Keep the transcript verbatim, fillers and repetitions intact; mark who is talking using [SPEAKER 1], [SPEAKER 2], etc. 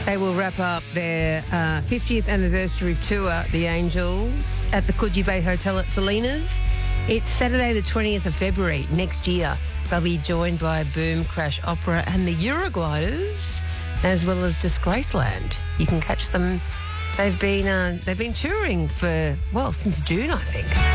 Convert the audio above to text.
[SPEAKER 1] They will wrap up their uh, fiftieth anniversary tour, the Angels, at the Coogee Bay Hotel at Salinas. It's Saturday the twentieth of February next year. They'll be joined by Boom Crash Opera and the Eurogliders, as well as Disgraceland. You can catch them. They've been uh, they've been touring for, well, since June, I think.